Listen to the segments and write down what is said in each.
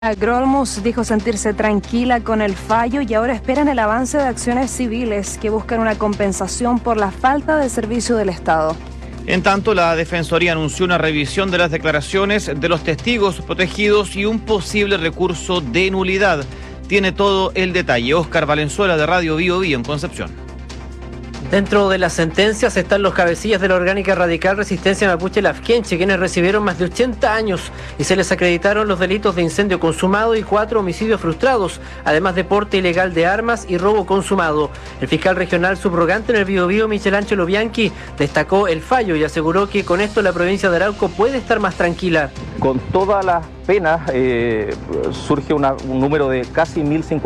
Grolmus dijo sentirse tranquila con el fallo y ahora esperan el avance de acciones civiles que buscan una compensación por la falta de servicio del Estado. En tanto, la Defensoría anunció una revisión de las declaraciones de los testigos protegidos y un posible recurso de nulidad. Tiene todo el detalle. Óscar Valenzuela, de Radio Bio Bio en Concepción. Dentro de las sentencias están los cabecillas de la Orgánica Radical Resistencia Mapuche Lafkenche, quienes recibieron más de 80 años y se les acreditaron los delitos de incendio consumado y 4 homicidios frustrados, además de porte ilegal de armas y robo consumado. El fiscal regional subrogante en el Biobío, Michelangelo Bianchi, destacó el fallo y aseguró que con esto la provincia de Arauco puede estar más tranquila. Con todas las penas surge un número de casi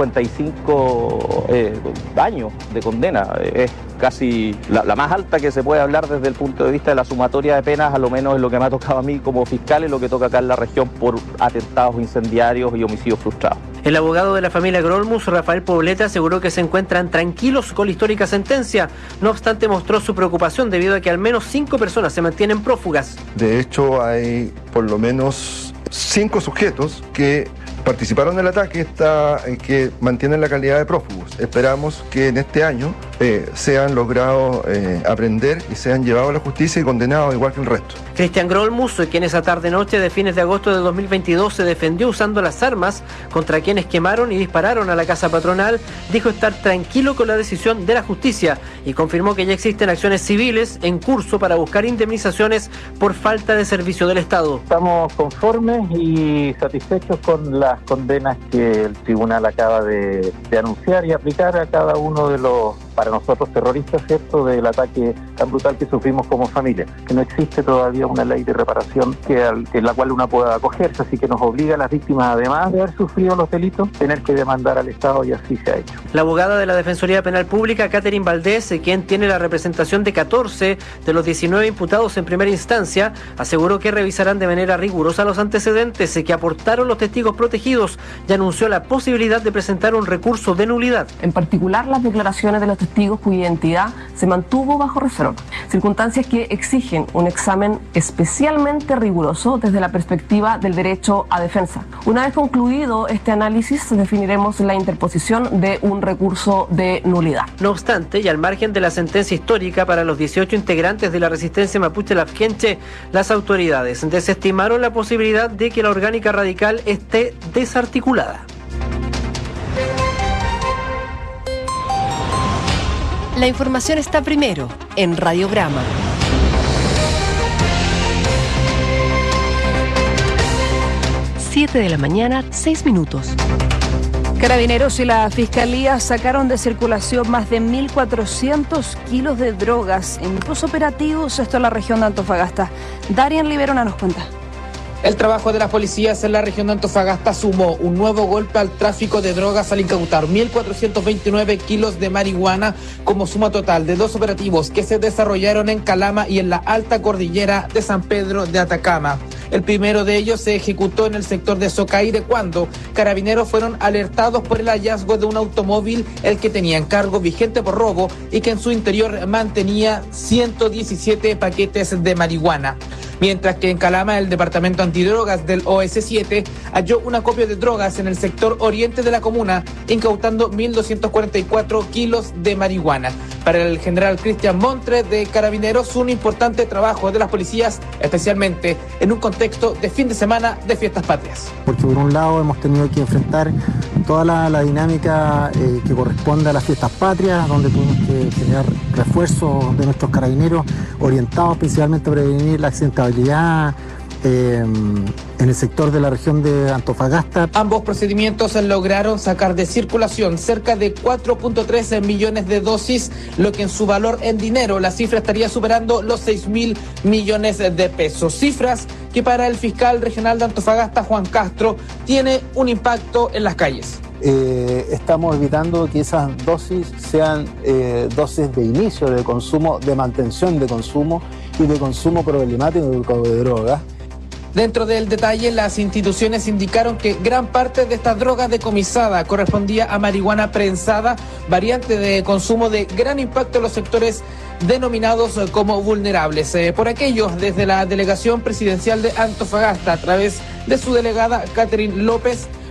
1055 años de condena. Es casi la más alta que se puede hablar desde el punto de vista de la sumatoria de penas, a lo menos es lo que me ha tocado a mí como fiscal y lo que toca acá en la región por atentados incendiarios y homicidios frustrados. El abogado de la familia Grolmus, Rafael Poblete, aseguró que se encuentran tranquilos con la histórica sentencia. No obstante, mostró su preocupación debido a que al menos 5 personas se mantienen prófugas. De hecho, hay por lo menos 5 sujetos que participaron del ataque que mantienen la calidad de prófugos. Esperamos que en este año sean logrados aprender y sean llevados a la justicia y condenados igual que el resto. Cristian Grolmus, quien esa tarde-noche de fines de agosto de 2022 se defendió usando las armas contra quienes quemaron y dispararon a la casa patronal, dijo estar tranquilo con la decisión de la justicia y confirmó que ya existen acciones civiles en curso para buscar indemnizaciones por falta de servicio del Estado. Estamos conformes y satisfechos con las condenas que el tribunal acaba de anunciar y aplicar a cada uno de los, para nosotros, terroristas, ¿cierto?, del ataque tan brutal que sufrimos como familia. Que no existe todavía una ley de reparación en la cual uno pueda acogerse, así que nos obliga a las víctimas, además de haber sufrido los delitos, tener que demandar al Estado, y así se ha hecho. La abogada de la Defensoría Penal Pública, Catherine Valdés, quien tiene la representación de 14 de los 19 imputados en primera instancia, aseguró que revisarán de manera rigurosa los antecedentes que aportaron los testigos protegidos y anunció la posibilidad de presentar un recurso de nulidad. En particular, las declaraciones de los testigos cuya identidad se mantuvo bajo reserva, circunstancias que exigen un examen especialmente riguroso desde la perspectiva del derecho a defensa. Una vez concluido este análisis, definiremos la interposición de un recurso de nulidad. No obstante, y al margen de la sentencia histórica para los 18 integrantes de la resistencia mapuche lafkenche, las autoridades desestimaron la posibilidad de que la Orgánica Radical esté desarticulada. La información está primero en Radiograma. 7 de la mañana, 6 minutos. Carabineros y la Fiscalía sacaron de circulación más de 1.400 kilos de drogas en dos operativos, esto en la región de Antofagasta. Darian Liberona nos cuenta. El trabajo de las policías en la región de Antofagasta sumó un nuevo golpe al tráfico de drogas al incautar 1.429 kilos de marihuana como suma total de 2 operativos que se desarrollaron en Calama y en la alta cordillera de San Pedro de Atacama. El primero de ellos se ejecutó en el sector de Socaire cuando carabineros fueron alertados por el hallazgo de un automóvil el que tenía encargo vigente por robo y que en su interior mantenía 117 paquetes de marihuana. Mientras que en Calama el departamento antidrogas del OS7 halló un acopio de drogas en el sector oriente de la comuna, incautando 1.244 kilos de marihuana. Para el general Cristian Montre de Carabineros, un importante trabajo de las policías, especialmente en un contexto de fin de semana de fiestas patrias. Porque por un lado hemos tenido que enfrentar toda la dinámica que corresponde a las fiestas patrias, donde tuvimos que generar refuerzos de nuestros carabineros orientados principalmente a prevenir la accidentabilidad en el sector de la región de Antofagasta. Ambos procedimientos lograron sacar de circulación cerca de 4.13 millones de dosis, lo que en su valor en dinero la cifra estaría superando los 6.000 millones de pesos. Cifras que para el fiscal regional de Antofagasta, Juan Castro, tiene un impacto en las calles. Estamos evitando que esas dosis sean dosis de inicio de consumo, de mantención de consumo y de consumo problemático de drogas. Dentro del detalle, las instituciones indicaron que gran parte de esta droga decomisada correspondía a marihuana prensada, variante de consumo de gran impacto en los sectores denominados como vulnerables. Por aquello, desde la Delegación Presidencial de Antofagasta, a través de su delegada Catherine López,